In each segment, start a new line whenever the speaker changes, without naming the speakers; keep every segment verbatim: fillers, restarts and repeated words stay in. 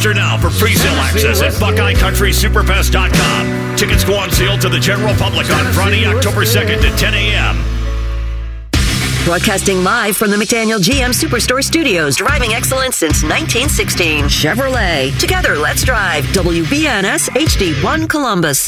Register now for pre-sale access at Buckeye Country Superfest dot com. Tickets go on sale to the general public on Friday, October second at ten a.m.
Broadcasting live from the McDaniel G M Superstore Studios. Driving excellence since nineteen sixteen. Chevrolet. Together, let's drive. W B N S H D one Columbus.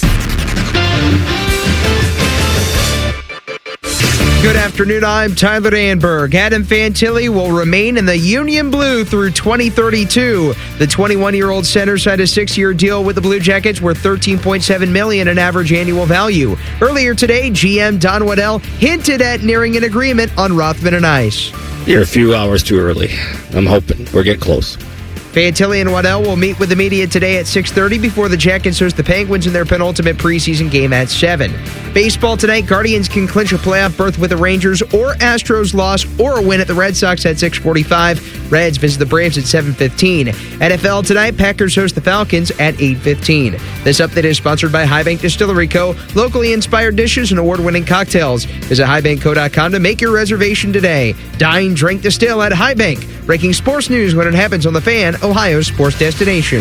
Good afternoon, I'm Tyler Danberg. Adam Fantilli will remain in the Union Blue through twenty thirty-two. The twenty-one-year-old center signed a six-year deal with the Blue Jackets worth thirteen point seven million dollars in average annual value. Earlier today, G M Don Waddell hinted at nearing an agreement on Rothman and Ice.
You're a few hours too early. I'm hoping we're getting close.
Fantilli and Waddell will meet with the media today at six thirty before the Jackets host the Penguins in their penultimate preseason game at seven. Baseball tonight, Guardians can clinch a playoff berth with the Rangers or Astros loss or a win at the Red Sox at six forty-five. Reds visit the Braves at seven fifteen. N F L tonight, Packers host the Falcons at eight fifteen. This update is sponsored by High Bank Distillery Co., locally inspired dishes and award-winning cocktails. Visit high bank co dot com to make your reservation today. Dine, drink, distill at High Bank. Breaking sports news when it happens on The Fan, Ohio's sports destination.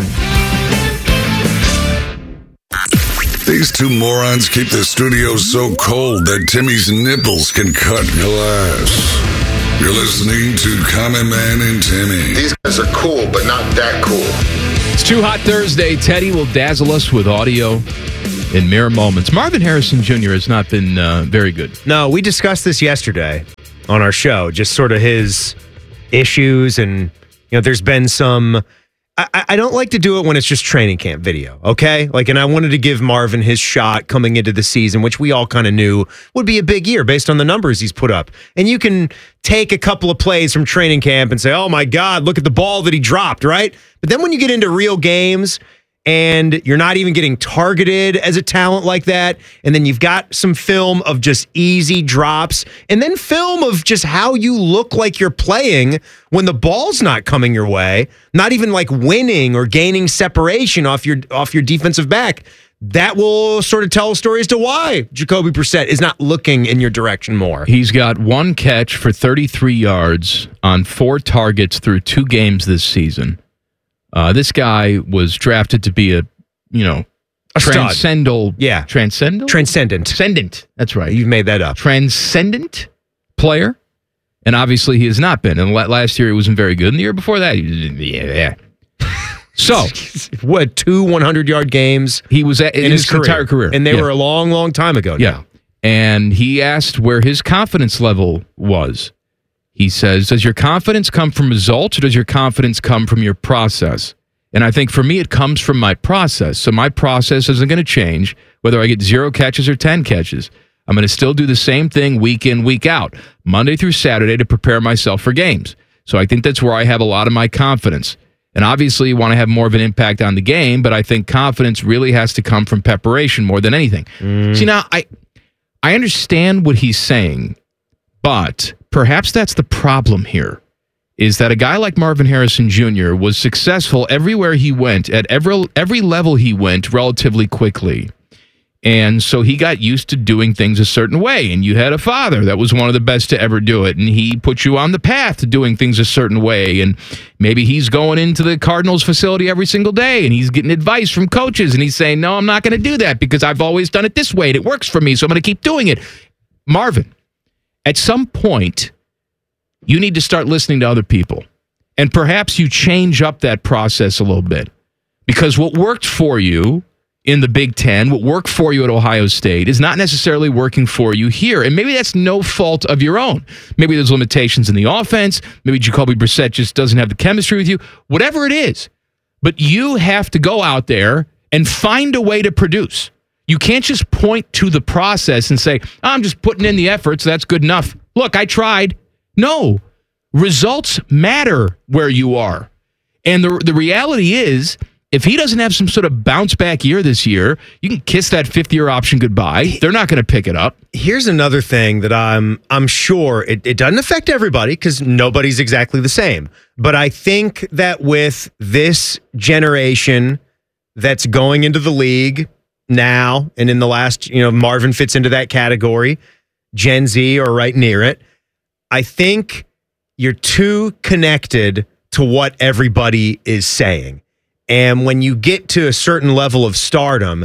These two morons keep the studio so cold that Timmy's nipples can cut glass. You're listening to Common Man and Timmy.
These guys are cool, but not that cool.
It's Too Hot Thursday. Teddy will dazzle us with audio in mere moments. Marvin Harrison Junior has not been uh, very good.
No, we discussed this yesterday on our show, just sort of his issues, and you know, there's been some. I, I don't like to do it when it's just training camp video, okay? Like, and I wanted to give Marvin his shot coming into the season, which we all kind of knew would be a big year based on the numbers he's put up. And you can take a couple of plays from training camp and say, oh my God, look at the ball that he dropped, right? But then when you get into real games and you're not even getting targeted as a talent like that, and then you've got some film of just easy drops, and then film of just how you look like you're playing when the ball's not coming your way, not even like winning or gaining separation off your off your defensive back, that will sort of tell a story as to why Jacoby Brissett is not looking in your direction more.
He's got one catch for thirty-three yards on four targets through two games this season. Uh, this guy was drafted to be a, you know,
a
transcendental.
Yeah.
Transcendental?
Transcendent.
Transcendent. That's right.
You've made that up.
Transcendent player. And obviously he has not been. And last year he wasn't very good. And the year before that, he was, yeah. So,
what, two hundred-yard games?
He was at, in, in his, his career. entire career.
And they
yeah.
were a long, long time ago
yeah.
now.
And he asked where his confidence level was. He says, does your confidence come from results or does your confidence come from your process? And I think for me, it comes from my process. So my process isn't going to change whether I get zero catches or ten catches. I'm going to still do the same thing week in, week out, Monday through Saturday to prepare myself for games. So I think that's where I have a lot of my confidence. And obviously you want to have more of an impact on the game, but I think confidence really has to come from preparation more than anything. Mm. See, now, I I understand what he's saying, but perhaps that's the problem here, is that a guy like Marvin Harrison Junior was successful everywhere he went, at every every level he went relatively quickly. And so he got used to doing things a certain way. And you had a father that was one of the best to ever do it. And he put you on the path to doing things a certain way. And maybe he's going into the Cardinals facility every single day and he's getting advice from coaches. And he's saying, no, I'm not going to do that because I've always done it this way and it works for me. So I'm going to keep doing it. Marvin, at some point, you need to start listening to other people. And perhaps you change up that process a little bit. Because what worked for you in the Big Ten, what worked for you at Ohio State, is not necessarily working for you here. And maybe that's no fault of your own. Maybe there's limitations in the offense. Maybe Jacoby Brissett just doesn't have the chemistry with you. Whatever it is. But you have to go out there and find a way to produce. You can't just point to the process and say, I'm just putting in the effort, so that's good enough. Look, I tried. No. Results matter where you are. And the the reality is, if he doesn't have some sort of bounce back year this year, you can kiss that fifth year option goodbye. They're not going to pick it up.
Here's another thing that I'm I'm sure it, it doesn't affect everybody because nobody's exactly the same. But I think that with this generation that's going into the league now and in the last, you know, Marvin fits into that category, Gen Z or right near it, I think you're too connected to what everybody is saying. And when you get to a certain level of stardom,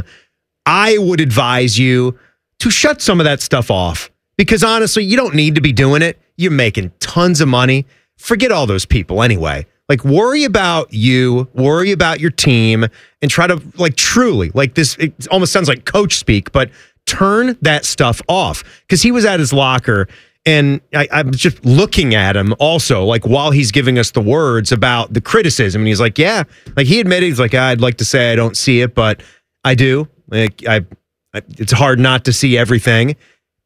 I would advise you to shut some of that stuff off. Because honestly, you don't need to be doing it. You're making tons of money. Forget all those people anyway. Like, worry about you, worry about your team, and try to, like, truly, like this, it almost sounds like coach speak, but turn that stuff off. Because he was at his locker, and I, I'm just looking at him also, like, while he's giving us the words about the criticism. And he's like, yeah, like, he admitted, he's like, I'd like to say I don't see it, but I do. Like, I, I it's hard not to see everything.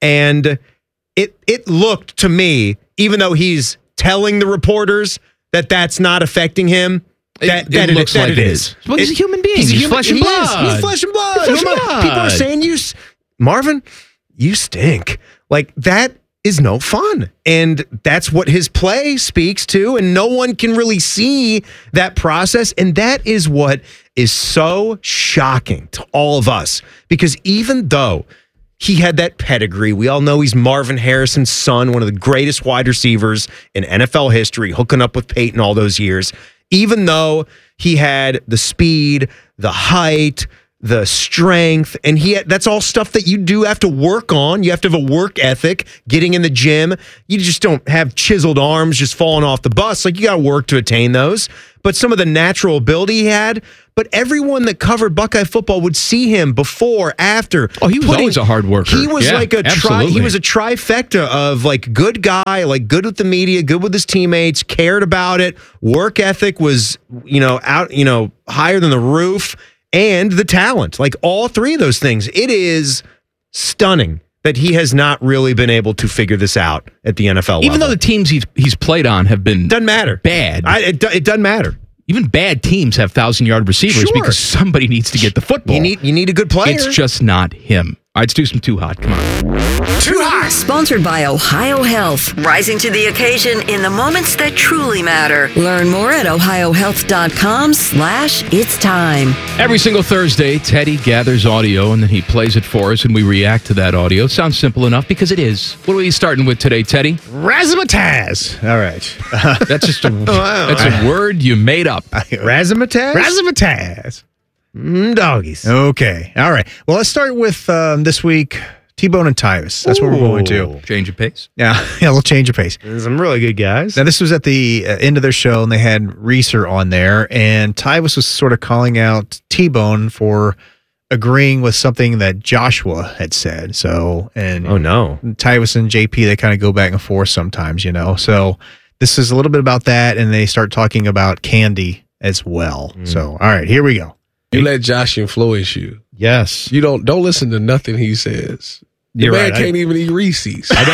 And it it looked to me, even though he's telling the reporters that that's not affecting him, that,
it,
that
it looks
that
like
it
it
is.
is. Well, he's
It-
a human being.
He's, a
He's
human,
flesh and
he is.
blood.
He's flesh and blood.
Flesh and
Come on.
blood.
People are saying you, s- Marvin, you stink. Like, that is no fun. And that's what his play speaks to. And no one can really see that process. And that is what is so shocking to all of us. Because even though he had that pedigree, we all know he's Marvin Harrison's son, one of the greatest wide receivers in N F L history, hooking up with Peyton all those years. Even though he had the speed, the height, the strength, and he had, that's all stuff that you do have to work on. You have to have a work ethic, getting in the gym. You just don't have chiseled arms just falling off the bus. Like, you got to work to attain those. But some of the natural ability he had, but everyone that covered Buckeye football would see him before, after.
Oh, he was always a hard worker.
He was
Yeah,
like a tri-
absolutely.
he was a trifecta of, like, good guy, like good with the media, good with his teammates, cared about it. Work ethic was, you know, out, you know, higher than the roof, and the talent. Like, all three of those things. It is stunning that he has not really been able to figure this out at the N F L level.
Even though the teams he's he's played on have been
doesn't matter.
bad.
I, it, do- it doesn't matter.
Even bad teams have thousand-yard receivers
Sure.
because somebody needs to get the football.
You need you need a good player.
It's just not him. All right, let's do some Too Hot. Come on.
Too Hot. Sponsored by Ohio Health. Rising to the occasion in the moments that truly matter. Learn more at ohiohealth.com slash it's time.
Every single Thursday, Teddy gathers audio and then he plays it for us and we react to that audio. Sounds simple enough because it is. What are we starting with today, Teddy?
Razzmatazz. All right.
That's just a, that's a word you made up.
Razzmatazz?
Razzmatazz.
Mm, doggies.
Okay. All right. Well, let's start with um, this week, T-Bone and Tyvus. That's what we're going to.
Change of pace.
Yeah, yeah, we'll change of pace.
There's some really good guys.
Now, this was at the uh, end of their show, and they had Reeser on there, and Tyvus was sort of calling out T-Bone for agreeing with something that Joshua had said. So, and
Oh, no.
Tyvus and J P, they kind of go back and forth sometimes, you know. So, this is a little bit about that, and they start talking about Candy as well. So, all right, here we go.
You let Josh influence you.
Yes.
You don't don't listen to nothing he says. The
You're
man
right.
can't
I-
even eat Reese's. I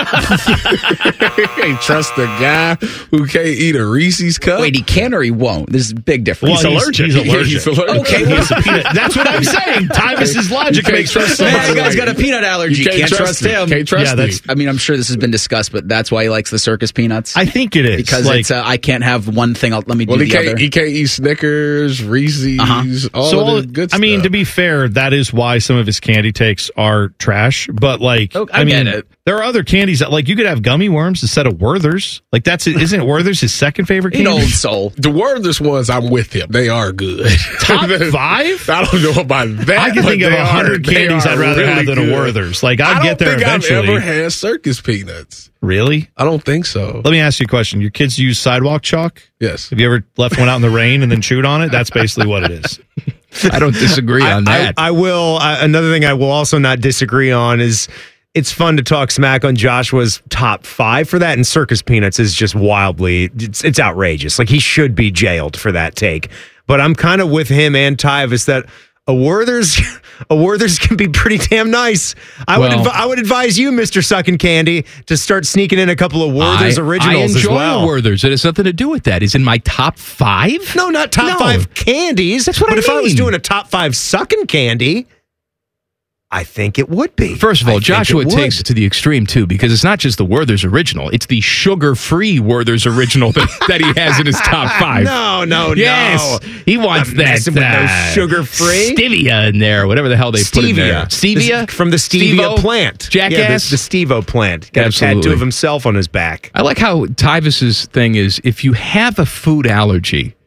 don't can't trust the guy who can't eat a Reese's cup.
Wait, he can or he won't? This is a big difference.
Well, he's- he's allergic. He's allergic.
Okay,
He's
well,
a peanut-
that's what I'm saying.
Tyvus's logic
You can't
makes
trust
sense.
That guy's got a peanut allergy.
You can't
Can't,
trust
trust
him.
him.
Can't trust
yeah, that's.
him.
I mean, I'm sure this has been discussed, but that's why he likes the circus peanuts.
I think it is
because
like,
it's. Uh, I can't have one thing. I'll, let me
Well,
do
he
the
can't.
other.
He can't eat Snickers, Reese's,
Uh-huh.
all
so
of
all-
the good
I mean,
stuff.
to be fair, that is why some of his candy takes are trash. But like,
Oh, I
I, mean,
get it.
there are other candies that like you could have gummy worms instead of Werther's. Like that's isn't Werther's his second favorite
An
candy?
old soul.
The Werther's ones, I'm with him. They are good.
Top five?
I don't know about that.
I can
but
think of
they
a hundred
are- they
candies
are
I'd rather
really
have than
good.
a Werther's. Like I'd
I
get there
don't think
eventually.
I've ever had circus peanuts.
Really?
I don't think so.
Let me ask you a question. Your kids use sidewalk chalk?
Yes.
Have you ever left one out in the rain and then chewed on it? That's basically what it is.
I don't disagree on
I,
that.
I, I will. I, another thing I will also not disagree on is it's fun to talk smack on Joshua's top five for that, and circus peanuts is just wildly. It's, it's outrageous. Like he should be jailed for that take. But I'm kind of with him and Tyvus that a Werther's, a Werther's can be pretty damn nice. I
Well-
would adv- I would advise you, Mister Sucking Candy, to start sneaking in a couple of Werther's
I,
originals
I enjoy
as well.
Werther's. It has nothing to do with that. Is in my top five?
No, not top
No.
five candies.
That's what
but
I
if I was
mean.
doing a top five sucking candy, I think it would be.
First of all,
I think
Joshua
it would.
takes it to the extreme too, because it's not just the Werther's original; it's the sugar-free Werther's original that, that he has in his top five.
No, no,
yes,
no.
he wants
I'm
that
messing with
uh,
those sugar-free
stevia in there, whatever the hell they put in there.
Stevia.
Stevia
This- from the stevia
Steve-O?
plant.
Jackass.
Yeah, the, the Steve-O plant. Got
Absolutely.
a tattoo of himself on his back.
I like how Tyvus's thing is: if you have a food allergy,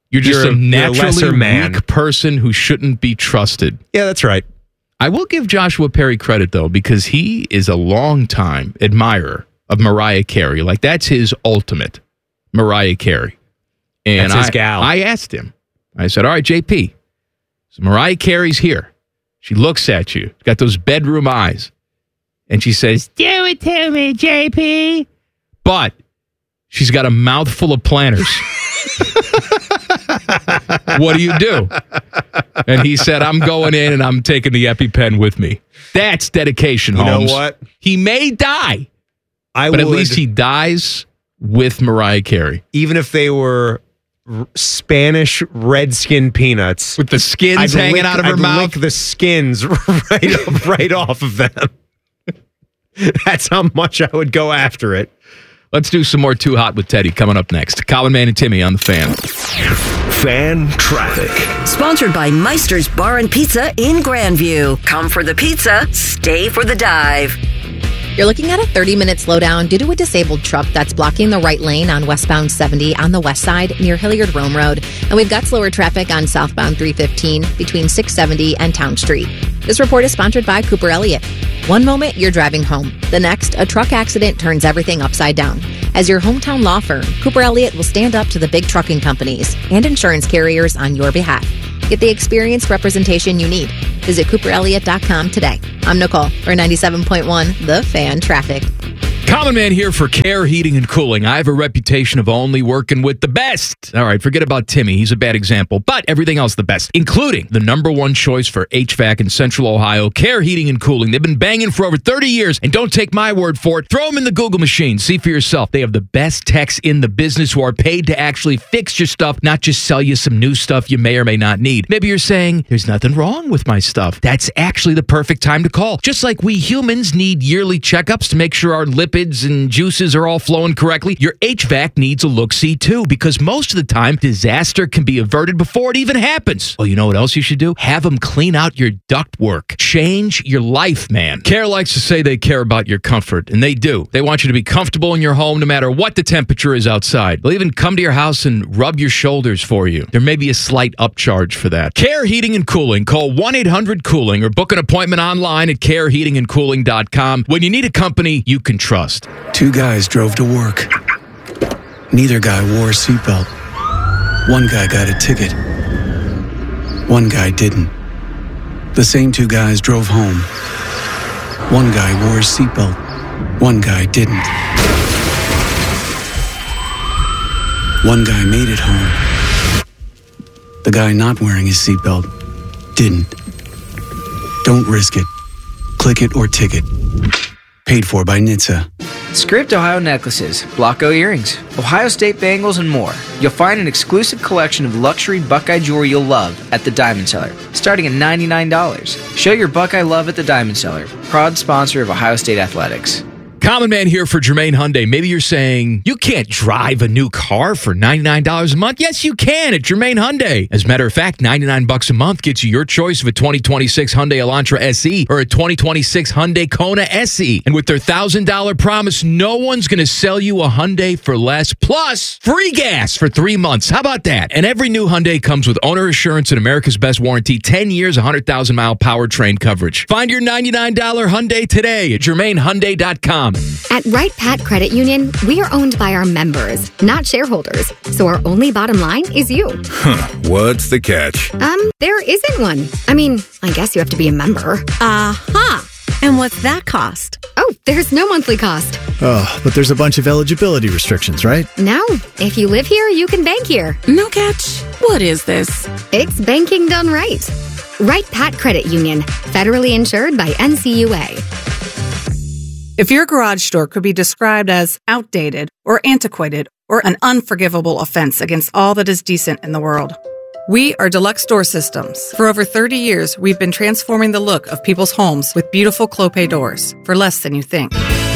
You're just
You're
a
a- you're a lesser
naturally
man.
weak person who shouldn't be trusted.
Yeah, that's right.
I will give Joshua Perry credit, though, because he is a longtime admirer of Mariah Carey. Like, that's his ultimate, Mariah Carey. And
That's his
I,
gal.
I asked him, I said, all right, J P, so Mariah Carey's here. She looks at you, got those bedroom eyes, and she says, do it to me, J P. But she's got a mouthful of planters. What do you do? And he said, I'm going in and I'm taking the EpiPen with me. That's dedication,
You know
Holmes.
what?
He may die,
I
but
would,
at least he dies with Mariah Carey.
even if they were r- Spanish redskin peanuts
With the skins
I'd
hanging
lick-
out of her
I'd
mouth.
lick the skins right up, right off of them. That's how much I would go after it.
Let's do some more Too Hot with Teddy coming up next. Colin Man and Timmy on the Fan.
Fan traffic.
Sponsored by Meister's Bar and Pizza in Grandview. Come for the pizza, stay for the dive.
You're looking at a thirty-minute slowdown due to a disabled truck that's blocking the right lane on westbound seventy on the west side near Hilliard Rome Road. And we've got slower traffic on southbound three fifteen between six seventy and Town Street. This report is sponsored by Cooper Elliott. One moment, you're driving home. The next, a truck accident turns everything upside down. As your hometown law firm, Cooper Elliott will stand up to the big trucking companies and insurance carriers on your behalf. Get the experienced representation you need. Visit cooper elliott dot com today. I'm Nicole for ninety-seven point one The Fan Traffic.
Common Man here for Care Heating and Cooling. I have a reputation of only working with the best. All right, forget about Timmy. He's a bad example, but everything else the best, including the number one choice for H V A C in Central Ohio, Care Heating and Cooling. They've been banging for over thirty years, and don't take my word for it. Throw them in the Google machine. See for yourself. They have the best techs in the business who are paid to actually fix your stuff, not just sell you some new stuff you may or may not need. Maybe you're saying, there's nothing wrong with my stuff. That's actually the perfect time to call. Just like we humans need yearly checkups to make sure our lipids and juices are all flowing correctly, your H V A C needs a look-see too, because most of the time, disaster can be averted before it even happens. Well, you know what else you should do? Have them clean out your ductwork. Change your life, man. Care likes to say they care about your comfort, and they do. They want you to be comfortable in your home no matter what the temperature is outside. They'll even come to your house and rub your shoulders for you. There may be a slight upcharge for that. Care Heating and Cooling. Call one eight hundred cooling or book an appointment online at care heating and cooling dot com when you need a company you can trust.
Two guys drove to work. Neither guy wore a seatbelt. One guy got a ticket. One guy didn't. The same two guys drove home. One guy wore a seatbelt. One guy didn't. One guy made it home. The guy not wearing his seatbelt didn't. Don't risk it. Click it or ticket. Paid for by N H T S A.
Scraped Ohio necklaces, Blocko earrings, Ohio State bangles, and more. You'll find an exclusive collection of luxury Buckeye jewelry you'll love at the Diamond Cellar, starting at ninety-nine dollars. Show your Buckeye love at the Diamond Cellar, proud sponsor of Ohio State Athletics.
Common Man here for Jermaine Hyundai. Maybe you're saying, you can't drive a new car for ninety-nine dollars a month. Yes, you can at Jermaine Hyundai. As a matter of fact, ninety-nine bucks a month gets you your choice of a twenty twenty-six Hyundai Elantra S E or a twenty twenty-six Hyundai Kona S E. And with their one thousand dollars promise, no one's going to sell you a Hyundai for less. Plus, free gas for three months. How about that? And every new Hyundai comes with owner assurance and America's Best Warranty, ten years, one hundred thousand mile powertrain coverage. Find your ninety-nine dollars Hyundai today at Jermaine Hyundai dot com.
At Wright Pat Credit Union, we are owned by our members, not shareholders. So our only bottom line is you.
Huh, what's the catch?
Um, there isn't one. I mean, I guess you have to be a member.
Uh-huh. And what's that cost?
Oh, there's no monthly cost.
Oh, but there's a bunch of eligibility restrictions, right?
No. If you live here, you can bank here.
No catch. What is this?
It's banking done right. Wright Pat Credit Union, federally insured by N C U A.
If your garage door could be described as outdated or antiquated or an unforgivable offense against all that is decent in the world, we are Deluxe Door Systems. For over thirty years, we've been transforming the look of people's homes with beautiful Clopay doors for less than you think.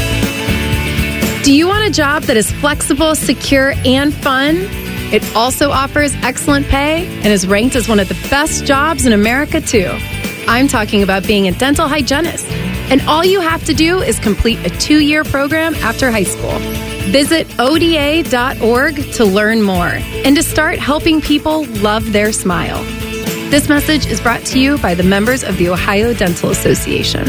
Do you want a job that is flexible, secure, and fun? It also offers excellent pay and is ranked as one of the best jobs in America, too. I'm talking about being a dental hygienist. And all you have to do is complete a two-year program after high school. Visit O D A dot org to learn more and to start helping people love their smile. This message is brought to you by the members of the Ohio Dental Association.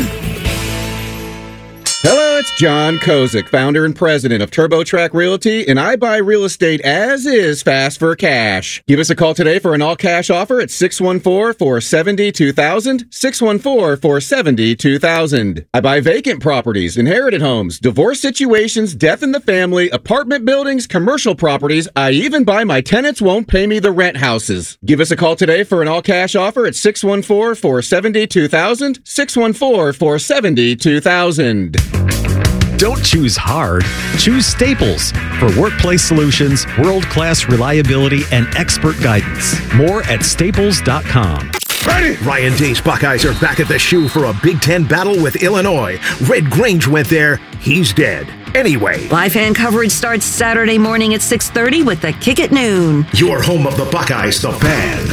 Hello, it's John Kozik, founder and president of TurboTrack Realty, and I buy real estate as is, fast for cash. Give us a call today for an all-cash offer at six one four, four seven zero, two thousand, six one four, four seven zero, two thousand. I buy vacant properties, inherited homes, divorce situations, death in the family, apartment buildings, commercial properties. I even buy my tenants won't pay me the rent houses. Give us a call today for an all-cash offer at six one four, four seven zero, two thousand, six one four, four seven zero, two thousand.
Don't choose hard. Choose Staples for workplace solutions, world-class reliability, and expert guidance. More at staples dot com.
Ready? Ryan Day's Buckeyes are back at the shoe for a Big Ten battle with Illinois. Red Grange went there. He's dead. Anyway.
Live fan coverage starts Saturday morning at six thirty with the Kick at Noon.
Your home of the Buckeyes, the Fan.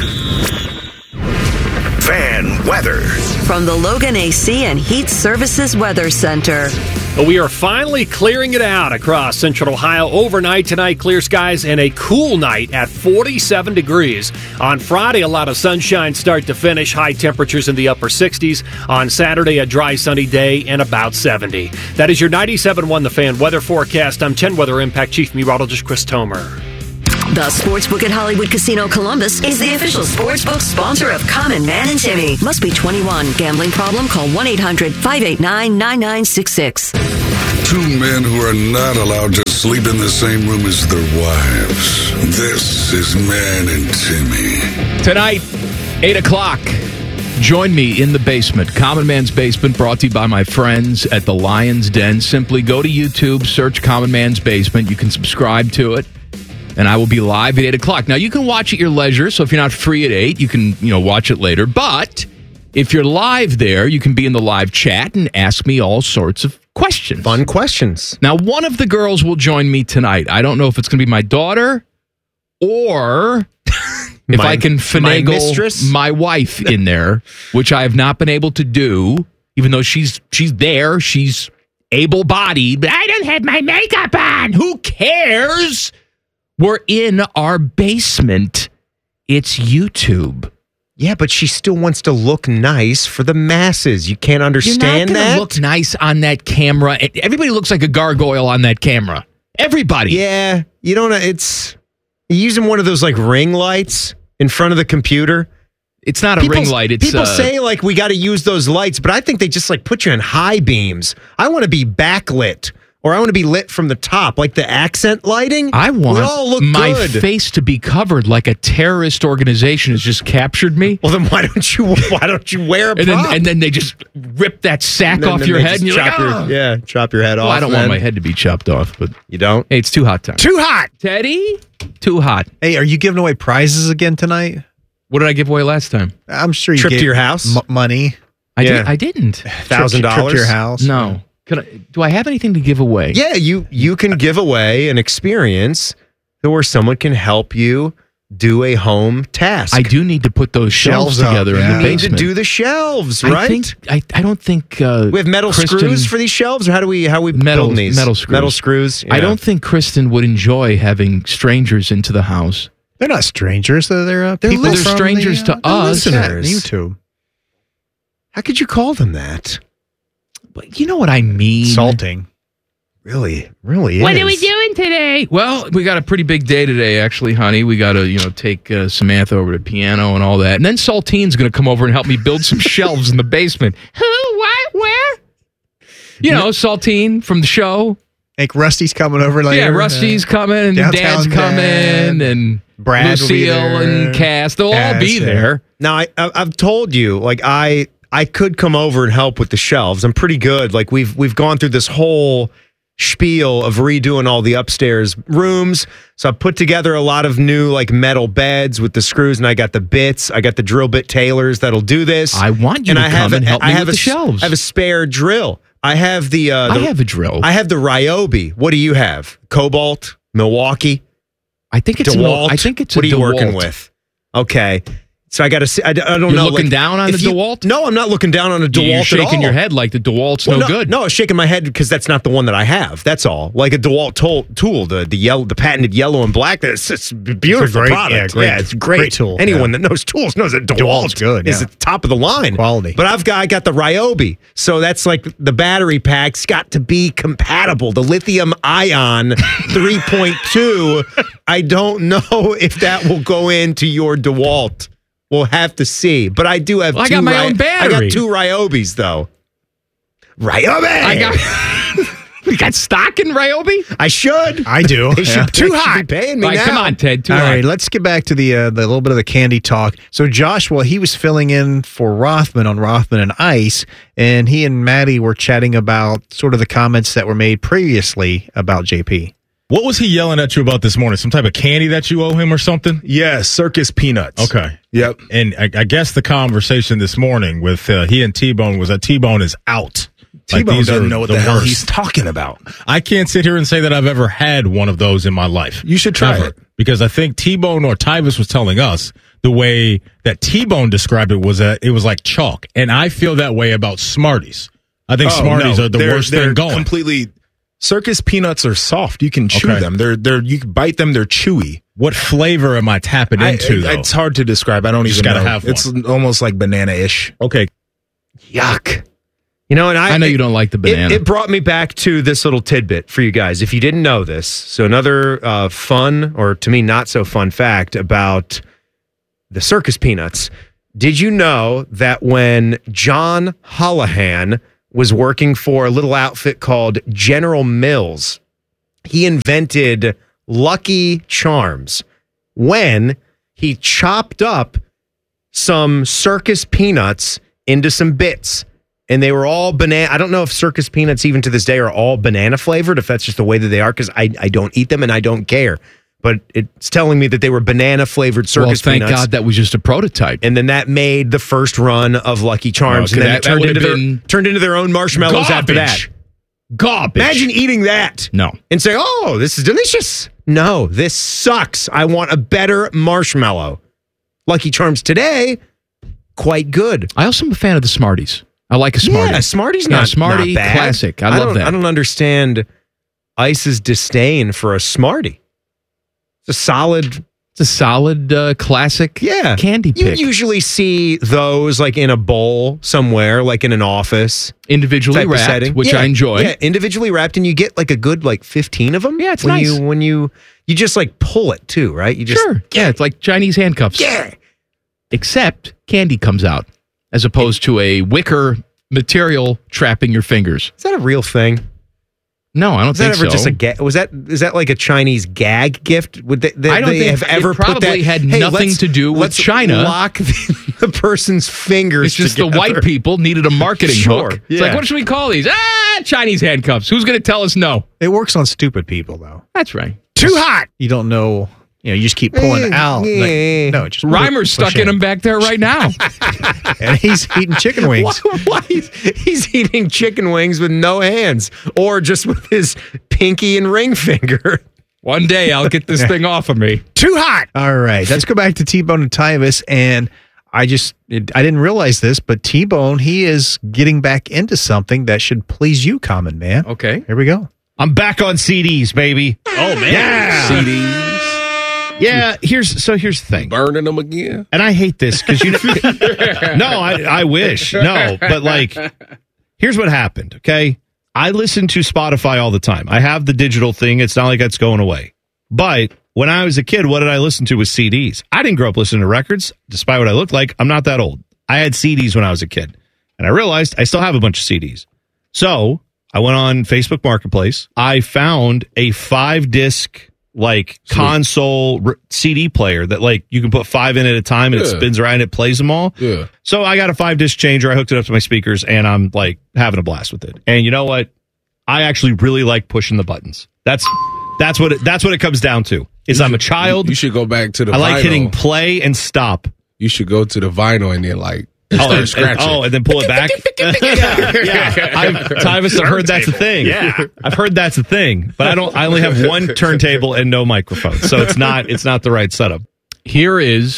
Fan weather.
From the Logan A C and Heat Services Weather Center.
We are finally clearing it out across central Ohio. Overnight tonight, clear skies and a cool night at forty-seven degrees. On Friday, a lot of sunshine start to finish. High temperatures in the upper sixties. On Saturday, a dry, sunny day and about seventy. That is your ninety-seven point one The Fan weather forecast. I'm ten Weather Impact Chief Meteorologist Chris Tomer.
The Sportsbook at Hollywood Casino Columbus is the official sportsbook sponsor of Common Man and Timmy. Must be twenty-one. Gambling problem? Call one eight hundred, five eight nine, nine nine six six.
Two men who are not allowed to sleep in the same room as their wives. This is Man and Timmy.
Tonight, eight o'clock. Join me in the basement. Common Man's Basement, brought to you by my friends at the Lion's Den. Simply go to YouTube, search Common Man's Basement. You can subscribe to it. And I will be live at eight o'clock. Now, you can watch at your leisure, so if you're not free at eight, you can, you know, watch it later. But if you're live there, you can be in the live chat and ask me all sorts of questions.
Fun questions.
Now, one of the girls will join me tonight. I don't know if it's going to be my daughter or if
My-
I can
my
finagle
mistress?
my wife in there, which I have not been able to do, even though she's she's there. She's able-bodied, but I don't have my makeup on. Who cares? We're in our basement. It's YouTube.
Yeah, but she still wants to look nice for the masses. You can't understand
You're not gonna
that?
look nice on that camera. Everybody looks like a gargoyle on that camera. Everybody.
Yeah, you don't know. It's you're using one of those like ring lights in front of the computer.
It's not a
People-
ring light. It's
people
uh,
say like we got to use those lights, but I think they just like put you in high beams. I want to be backlit. Or I want to be lit from the top, like the accent lighting.
I want
we all look
my
good.
face to be covered like a terrorist organization has just captured me.
Well, then why don't you why don't you wear a
and
prop?
then, and then they just rip that sack
And then-
off
then
your
they
head,
just
and you're like,
chop your-
"Oh."
yeah, chop your head
Well,
off.
I don't
man.
want my head to be chopped off, but
you don't.
Hey, it's too hot time.
Too hot,
Teddy. Too hot.
Hey, are you giving away prizes again tonight?
What did I give away last time?
I'm sure you
Trip to
gave
your house?
m- money.
I
Yeah.
did. I didn't.
Thousand
Trip to
dollars
your house.
No. Could I, do I have anything to give away?
Yeah, you you can give away an experience where someone can help you do a home task.
I do need to put those shelves,
Shelves up,
together in
yeah.
the
You need to
basement.
do the shelves,
I
right?
think I, I don't think uh,
we have metal
Kristen-
screws for these shelves, or how do we how we
metal
build these
metal screws.
Metal screws.
I
Yeah.
don't think Kristen would enjoy having strangers into the house.
They're not strangers. They're they're, uh,
They're
people
lis-
from
strangers
the,
to
uh,
us.
listeners.
Listeners.
YouTube.
How could you call them that?
But you know what I mean.
Salting.
Really, really.
What
is.
are we doing today? Well, we got a pretty big day today, actually, honey. We got to, you know, take uh, Samantha over to piano and all that. And then Saltine's going to come over and help me build some shelves in the basement. Who, what, where? You know, Saltine from the show.
Like Rusty's coming over later.
Yeah, Rusty's coming and
Downtown
Dad's coming
Dad.
and
Brad will be
Lucille
there.
and Cass. They'll all
Cass,
be
yeah.
there.
Now, I, I I've told you, like I I could come over and help with the shelves. I'm pretty good. Like we've we've gone through this whole spiel of redoing all the upstairs rooms. So I put together a lot of new like metal beds with the screws, and I got the bits. I got the drill bit tailors that'll do this.
I want you
and
to
I
come
have
and
a-
help
I
me
have
with
a
the
s-
shelves.
I have a spare drill. I have the. Uh,
I
the
have a drill.
I have the Ryobi. What do you have? Cobalt, Milwaukee.
I think it's a
DeWalt.
Mil- I think it's a
what are you working
DeWalt.
with? Okay. So I got to. I, I don't
You're
know.
looking
like,
down on
if
the
you-
DeWalt?
No, I'm not looking down on a DeWalt
You're
at
shaking
all.
your head like the DeWalt's
Well,
no,
no
good.
No, I was shaking my head because that's not the one that I have. That's all. Like a DeWalt tool, tool the the yellow, the patented yellow and black. That's it's a beautiful
It's a great-
product.
yeah, great-
it's great.
great tool,
Anyone
yeah.
that knows tools knows that DeWalt
DeWalt's good,
is
yeah.
at the top of the line
Quality.
But I've got I got the Ryobi, so that's like the battery pack's got to be compatible. The lithium ion three point two. I don't know if that will go into your DeWalt. We'll have to see. But I do have
Well, I
two
got my
Ry-
own battery.
I got two Ryobis, though. Ryobi!
I got. You got stock in Ryobi?
I should.
I do.
They should,
Yeah.
too hot. Be paying me
All right,
now.
come on, Ted. Too
All
hot.
right, let's get back to the uh, the little bit of the candy talk. So Joshua, he was filling in for Rothman on Rothman and Ice, and he and Maddie were chatting about sort of the comments that were made previously about J P.
What was he yelling at you about this morning? Some type of candy that you owe him or something?
Yeah, Circus Peanuts.
Okay.
Yep.
And I, I guess the conversation this morning with uh, he and T-Bone was that T-Bone is out. Like,
T-Bone
these
doesn't
are
know what the, hell
worst.
he's talking about.
I can't sit here and say that I've ever had one of those in my life.
You should try
Ever.
it.
Because I think T-Bone or Tyvis was telling us the way that T-Bone described it was that it was like chalk. And I feel that way about Smarties. I think
Oh,
Smarties
no,
are the
they're-
worst
they're
thing going.
Completely. Circus Peanuts are soft. You can chew
Okay.
them. They're they're you can bite them. They're chewy.
What flavor am I tapping
I-
into,
it-
though?
It's hard to describe. I don't
You just
even
gotta
know.
have one.
It's almost like banana-ish.
Okay.
Yuck. You know, and I,
I know you don't like the banana.
It, it brought me back to this little tidbit for you guys. If you didn't know this, so another uh, fun, or to me, not so fun fact about the Circus Peanuts. Did you know that when John Holohan was working for a little outfit called General Mills, he invented Lucky Charms when he chopped up some circus peanuts into some bits. And they were all banana. I don't know if circus peanuts, even to this day, are all banana flavored, if that's just the way that they are, because I, I don't eat them and I don't care. But it's telling me that they were banana flavored circus
well, thank
peanuts.
God that was just a prototype.
And then that made the first run of Lucky Charms.
Okay,
and then
that-
it turned
that
into,
would've
their,
been
turned into their own marshmallows after that.
Garbage. Garbage.
Imagine eating that.
No.
And say, oh, this is delicious. No, this sucks. I want a better marshmallow. Lucky Charms today, quite good.
I also am a fan of the Smarties. I like a Smartie.
Yeah, Smartie's
Yeah,
not,
Smartie
not bad.
classic. I love
don't,
that.
I don't understand Ice's disdain for a Smartie. It's a solid...
It's a solid uh, classic
yeah.
candy
You
pick.
usually see those like in a bowl somewhere, like in an office.
Individually
type of
wrapped,
setting.
which
Yeah,
I enjoy.
Yeah, individually wrapped, and you get like a good like fifteen of them.
Yeah, it's
when
nice.
You, when you you just like pull it too, right? You just
Sure. Yeah, it's like Chinese handcuffs.
Yeah.
Except candy comes out as opposed to a wicker material trapping your fingers.
Is that a real thing?
No, I don't
Was that
think
ever
so.
just a ga- was that is that like a Chinese gag gift? Would they, they,
I don't
they
think
have ever
it
put
probably
that?
had
Hey,
nothing
let's-
to do with
let's
China.
Lock the, the person's fingers.
It's just
together.
the white people needed a marketing
Sure,
hook. It's
yeah.
like, what should we call these? Ah, Chinese handcuffs. Who's going to tell us no?
It works on stupid people, though.
That's right.
Too hot.
You don't know. You know, you just keep pulling out. Like, no, just
Reimer's
push
stuck in him back there right now.
and he's eating chicken wings.
Why, why he's, he's eating chicken wings with no hands, or just with his pinky and ring finger.
One day I'll get this thing off of me.
Too hot.
All right, let's go back to T-Bone and Tyvis. And I just, it, I didn't realize this, but T-Bone, he is getting back into something that should please you, Common Man.
Okay.
Here we go.
I'm back on C Ds, baby.
Oh man,
Yeah.
C Ds
Yeah, here's so here's the thing.
burning them again.
And I hate this because you no, I, I wish. No, but like here's what happened, okay? I listen to Spotify all the time. I have the digital thing. It's not like that's going away. But when I was a kid, what did I listen to with C Ds? I didn't grow up listening to records, despite what I looked like. I'm not that old. I had C Ds when I was a kid. And I realized I still have a bunch of C Ds. So I went on Facebook Marketplace. I found a five disc like Sweet. console r- C D player that like you can put five in at a time and
Yeah.
it spins around and it plays them all.
Yeah.
So I got a five disc changer. I hooked it up to my speakers and I'm like having a blast with it. And you know what? I actually really like pushing the buttons. That's that's what it, that's what it comes down to. Is
You
I'm a
should-
child.
You should go back to the
I like
vinyl.
hitting play and stop.
You should go to the vinyl and then like
Oh
start
and, and,
scratching.
oh, and then pull it back. yeah, yeah. I've, Tyvis, I've heard that's a thing.
Yeah.
I've heard that's a thing. But I don't. I only have one turntable and no microphone, so it's not. It's not the right setup.
Here is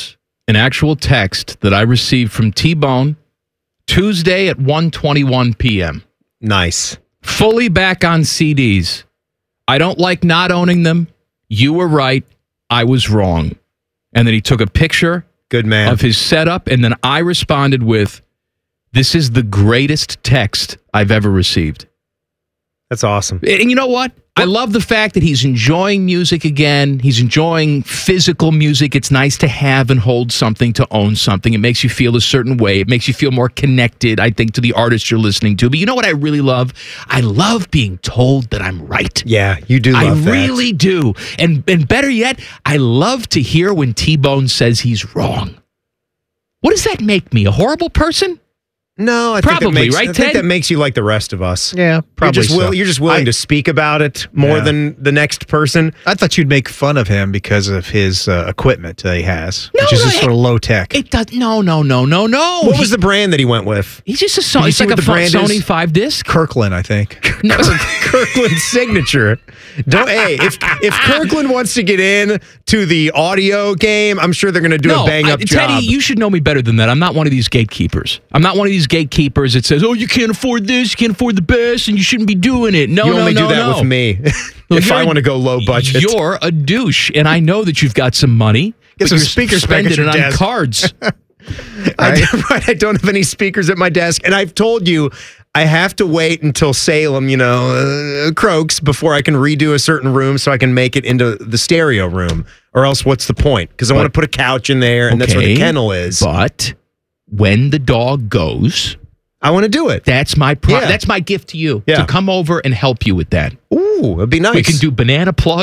an actual text that I received from T-Bone Tuesday at one twenty-one p.m.
Nice.
Fully back on C Ds. I don't like not owning them. You were right. I was wrong. And then he took a picture
Good man.
of his setup, and then I responded with, this is the greatest text I've ever received.
That's awesome.
And you know what? I love the fact that he's enjoying music again. He's enjoying physical music. It's nice to have and hold something, to own something. It makes you feel a certain way. It makes you feel more connected, I think, to the artist you're listening to. But you know what I really love? I love being told that I'm right.
Yeah, you do love
I
that.
really do. And, and better yet, I love to hear when T-Bone says he's wrong. What does that make me? A horrible person?
No, I
Probably,
think that makes,
right,
I think
Ted?
that makes you like the rest of us.
Yeah, probably
You're just, will,
so.
you're just willing
I-
to speak about it more
Yeah.
than the next person.
I thought you'd make fun of him because of his uh, equipment that he has,
No,
which is
no,
just sort of low tech.
It does. No, no, no, no, no.
What
He-
was the brand that he went with?
He's just a
Did
Sony.
you
It's
see
like
what
a
the
fu-
brand
Sony
is?
five disc.
Kirkland, I think.
No,
Kirkland signature. Don't hey, if if Kirkland wants to get in to the audio game, I'm sure they're going to do
no,
a bang up
I,
job.
Teddy, you should know me better than that. I'm not one of these gatekeepers. I'm not one of these gatekeepers that says, "Oh, you can't afford this, you can't afford the best, and you shouldn't be doing it." No,
you
no,
only
no,
do that
no.
with me.
Well,
if I
you're-
want to go low budget,
You're a douche, and I know that you've got some money.
Get
but
some
you're
speakers back at
spending
your
it on
desk.
cards.
I, right, I don't have any speakers at my desk, and I've told you I have to wait until Salem, you know, uh, croaks before I can redo a certain room so I can make it into the stereo room. Or else, what's the point? Because I want to put a couch in there, and that's where the
Okay,
kennel is.
But when the dog goes,
I want to do it.
That's my pro-
Yeah.
that's my gift to you
Yeah.
to come over and help you with that.
Ooh, it'd be nice.
We can do banana plug.